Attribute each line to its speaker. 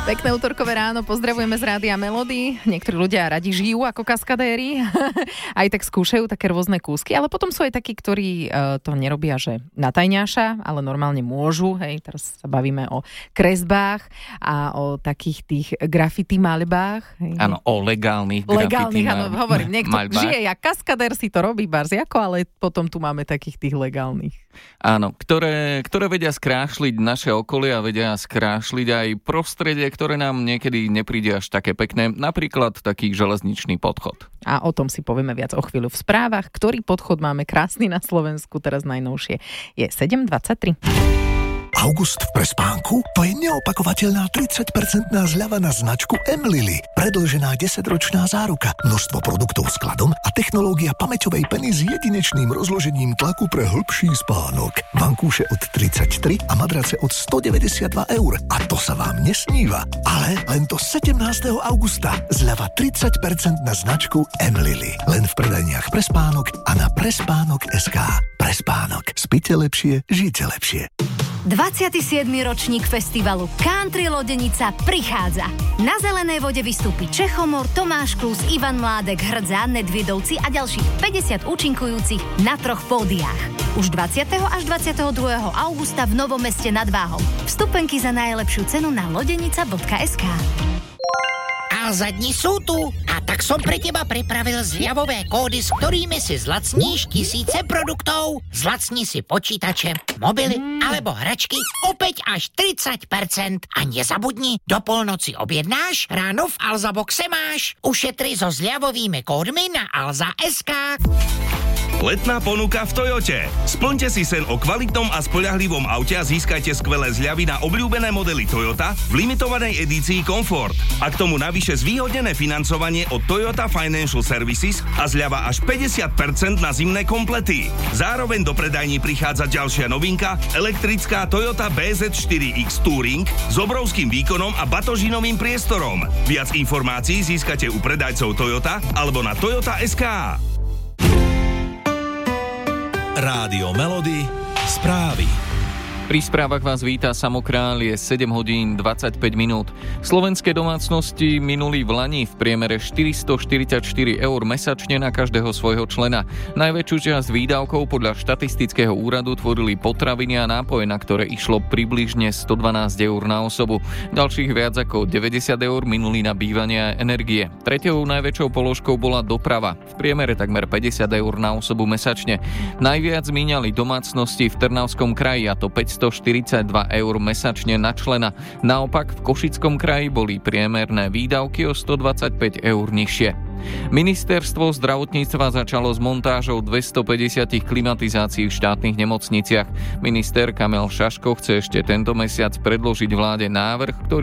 Speaker 1: Pekné utorkové ráno, pozdravujeme z Rádia Melody. Niektorí ľudia radi žijú ako kaskadéri, aj tak skúšajú také rôzne kúsky, ale potom sú aj takí, ktorí to nerobia, že na tajňáša, ale normálne môžu. Hej, teraz sa bavíme o kresbách a o takých tých graffiti malbách.
Speaker 2: Áno, o legálnych graffiti
Speaker 1: áno, hovorím, niekto žije jak kaskadér, si to robí barziako, ale potom tu máme takých tých legálnych.
Speaker 2: Áno, ktoré vedia skrášliť naše okolie a vedia skrášliť aj prostredie, ktoré nám niekedy nepríde až také pekné, napríklad taký železničný podchod.
Speaker 1: A o tom si povieme viac o chvíľu v správach. Ktorý podchod máme krásny na Slovensku, teraz najnovšie je 7.23.
Speaker 3: August v Prespánku? To je neopakovateľná 30% zľava na značku M-Lily. Predĺžená 10-ročná záruka, množstvo produktov skladom a technológia pamäťovej peny s jedinečným rozložením tlaku pre hlbší spánok. Vankúše od 33 a madrace od 192 eur. A to sa vám nesníva. Ale len do 17. augusta zľava 30% na značku M-Lily. Len v predajniach Prespánok a na prespánok.sk. Prespánok. Spite lepšie, žite lepšie.
Speaker 4: 27. ročník festivalu Country Lodenica prichádza. Na zelenej vode vystúpi Čechomor, Tomáš Klus, Ivan Mládek, Hrdza, Nedviedovci a ďalších 50 účinkujúcich na 3 pódiách. Už 20. až 22. augusta v Novom Meste nad Váhom. Vstupenky za najlepšiu cenu na lodenica.sk.
Speaker 5: Alza dni sú tu a tak som pre teba pripravil zľavové kódy, s ktorými si zlacníš tisíce produktov. Zlacni si počítače, mobily alebo hračky opäť až 30%. A nezabudni, do polnoci objednáš, ráno v Alza boxe máš. Ušetri so zľavovými kódmi na alza.sk.
Speaker 6: Letná ponuka v Toyote. Splňte si sen o kvalitnom a spoľahlivom aute a získajte skvelé zľavy na obľúbené modely Toyota v limitovanej edícii Comfort. A k tomu navyše zvýhodnené financovanie od Toyota Financial Services a zľava až 50% na zimné komplety. Zároveň do predajní prichádza ďalšia novinka, elektrická Toyota BZ4X Touring s obrovským výkonom a batožinovým priestorom. Viac informácií získate u predajcov Toyota alebo na toyota.sk.
Speaker 7: Rádio Melody, správy.
Speaker 2: Pri správach vás víta Samokrál, je 7 hodín 25 minút. Slovenské domácnosti minuli v lani v priemere 444 eur mesačne na každého svojho člena. Najväčšiu časť výdavkov podľa štatistického úradu tvorili potraviny a nápoje, na ktoré išlo približne 112 eur na osobu. Ďalších viac ako 90 eur minuli na bývanie a energie. Treťou najväčšou položkou bola doprava. V priemere takmer 50 eur na osobu mesačne. Najviac míňali domácnosti v Trnavskom kraji, a to 542 eur mesačne na člena. Naopak v Košickom kraji boli priemerné výdavky o 125 eur nižšie. Ministerstvo zdravotníctva začalo s montážou 250 klimatizácií v štátnych nemocniciach. Minister Kamil Šaško chce ešte tento mesiac predložiť vláde návrh, ktorý